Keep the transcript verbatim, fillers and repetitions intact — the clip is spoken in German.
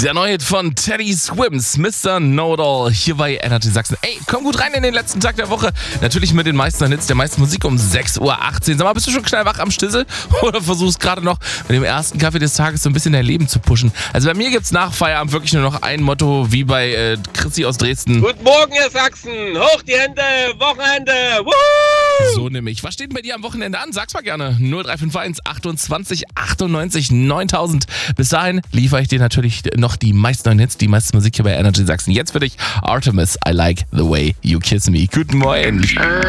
Der neue Hit von Teddy Swims, Mister Know-It-All, hier bei Energy Sachsen. Ey, komm gut rein in den letzten Tag der Woche. Natürlich mit den meisten Hits, der meisten Musik um sechs Uhr achtzehn. Sag mal, bist du schon schnell wach am Stissel? Oder versuchst gerade noch mit dem ersten Kaffee des Tages so ein bisschen dein Leben zu pushen? Also bei mir gibt's nach Feierabend wirklich nur noch ein Motto, wie bei äh, Chrissy aus Dresden. Guten Morgen, ihr Sachsen! Hoch die Hände! Wochenende! Woohoo! So nämlich. Was steht denn bei dir am Wochenende an? Sag's mal gerne. null drei fünf eins achtundzwanzig achtundneunzig neuntausend. Bis dahin liefere ich dir natürlich noch die meisten neuen Hits, die meiste Musik hier bei Energy Sachsen. Jetzt für dich Artemis, I Like the Way You Kiss Me. Guten Morgen.